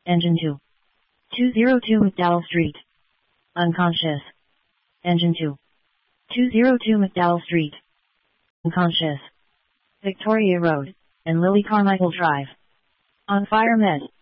Engine 2. 202 McDowell Street. Unconscious. Engine 2. 202 McDowell Street. Unconscious. Victoria Road, and Lily Carmichael Drive. On fire med.